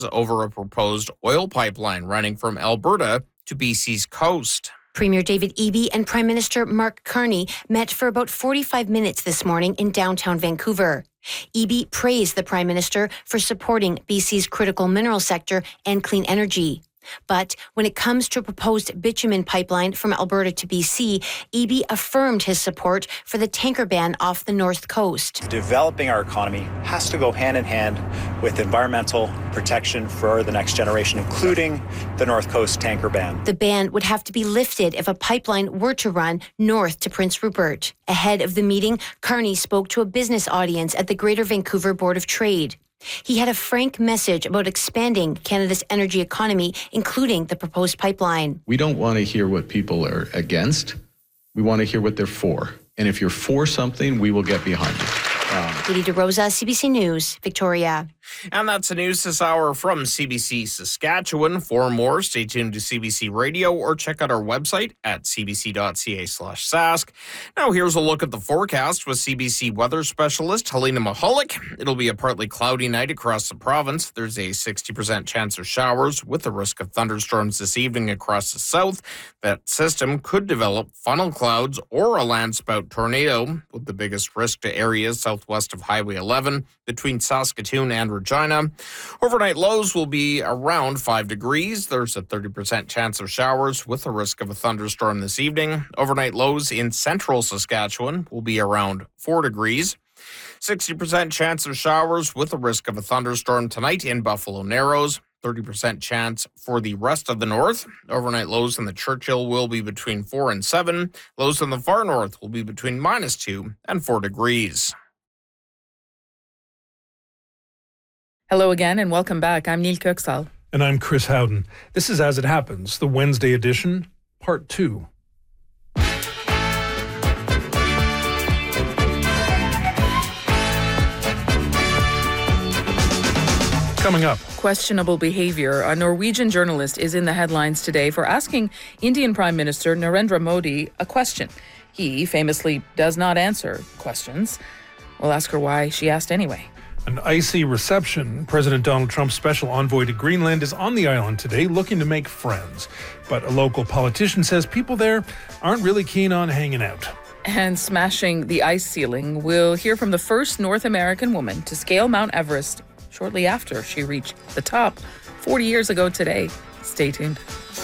over a proposed oil pipeline running from Alberta to BC's coast. Premier David Eby and Prime Minister Mark Carney met for about 45 minutes this morning in downtown Vancouver. Eby praised the Prime Minister for supporting BC's critical mineral sector and clean energy. But when it comes to a proposed bitumen pipeline from Alberta to BC, Eby affirmed his support for the tanker ban off the north coast. Developing our economy has to go hand in hand with environmental protection for the next generation, including the North Coast tanker ban. The ban would have to be lifted if a pipeline were to run north to Prince Rupert. Ahead of the meeting, Carney spoke to a business audience at the Greater Vancouver Board of Trade. He had a frank message about expanding Canada's energy economy, including the proposed pipeline. We don't want to hear what people are against. We want to hear what they're for. And if you're for something, we will get behind it. Katie DeRosa, CBC News, Victoria. And that's the news this hour from CBC Saskatchewan. For more, stay tuned to CBC Radio or check out our website at cbc.ca/sask. Now here's a look at the forecast with CBC weather specialist Helena Mahalik. It'll be a partly cloudy night across the province. There's a 60% chance of showers with the risk of thunderstorms this evening across the south. That system could develop funnel clouds or a landspout tornado, with the biggest risk to areas southwest of Highway 11 between Saskatoon and Regina. Overnight lows will be around 5 degrees. There's a 30% chance of showers with the risk of a thunderstorm this evening. Overnight lows in central Saskatchewan will be around 4 degrees. 60% chance of showers with the risk of a thunderstorm tonight in Buffalo Narrows. 30% chance for the rest of the north. Overnight lows in the Churchill will be between 4 and 7. Lows in the far north will be between -2 and 4 degrees. Hello again and welcome back. I'm Neil Köksal. And I'm Chris Howden. This is As It Happens, the Wednesday edition, Part 2. Coming up. Questionable behavior. A Norwegian journalist is in the headlines today for asking Indian Prime Minister Narendra Modi a question. He famously does not answer questions. We'll ask her why she asked anyway. An icy reception. President Donald Trump's special envoy to Greenland is on the island today looking to make friends. But a local politician says people there aren't really keen on hanging out. And smashing the ice ceiling, we'll hear from the first North American woman to scale Mount Everest shortly after she reached the top 40 years ago today. Stay tuned.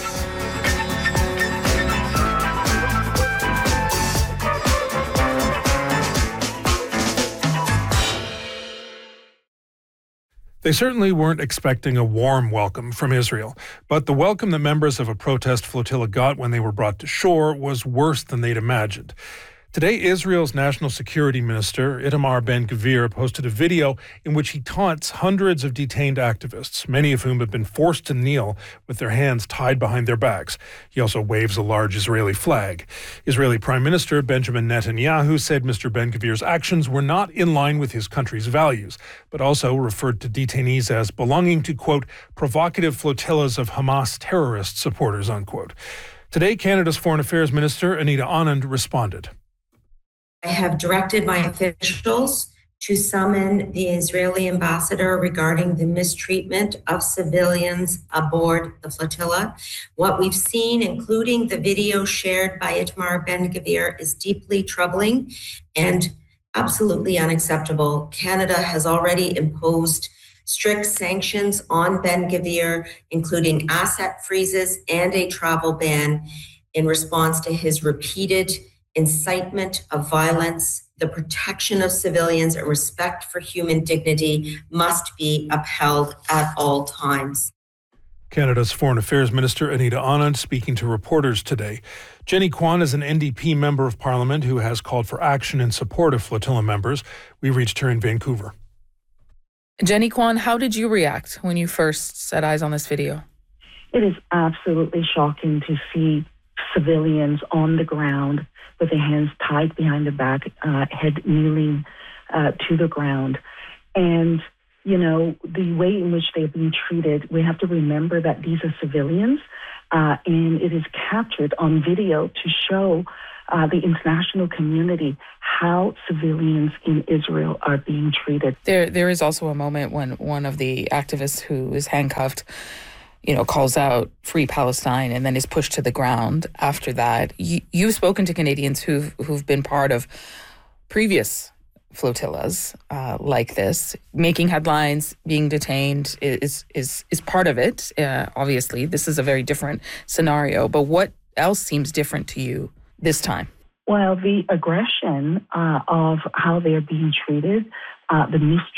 They certainly weren't expecting a warm welcome from Israel, but the welcome that members of a protest flotilla got when they were brought to shore was worse than they'd imagined. Today, Israel's National Security Minister, Itamar Ben-Gvir, posted a video in which he taunts hundreds of detained activists, many of whom have been forced to kneel with their hands tied behind their backs. He also waves a large Israeli flag. Israeli Prime Minister Benjamin Netanyahu said Mr. Ben-Gvir's actions were not in line with his country's values, but also referred to detainees as belonging to, quote, provocative flotillas of Hamas terrorist supporters, unquote. Today, Canada's Foreign Affairs Minister, Anita Anand, responded. I have directed my officials to summon the Israeli ambassador regarding the mistreatment of civilians aboard the flotilla. What we've seen, including the video shared by Itamar Ben-Gvir, is deeply troubling and absolutely unacceptable. Canada has already imposed strict sanctions on Ben-Gvir, including asset freezes and a travel ban in response to his repeated incitement of violence. The protection of civilians and respect for human dignity must be upheld at all times. Canada's Foreign Affairs Minister Anita Anand speaking to reporters today. Jenny Kwan is an NDP member of Parliament who has called for action in support of flotilla members. We reached her in Vancouver. Jenny Kwan, how did you react when you first set eyes on this video? It is absolutely shocking to see civilians on the ground with their hands tied behind their back, head kneeling to the ground. And, you know, the way in which they've been treated, we have to remember that these are civilians, and it is captured on video to show the international community how civilians in Israel are being treated. There is also a moment when one of the activists who is handcuffed, calls out "Free Palestine" and then is pushed to the ground after that. You've spoken to Canadians who've been part of previous flotillas like this. Making headlines, being detained is part of it. Obviously, this is a very different scenario. But what else seems different to you this time? Well, the aggression of how they're being treated, the mistreatment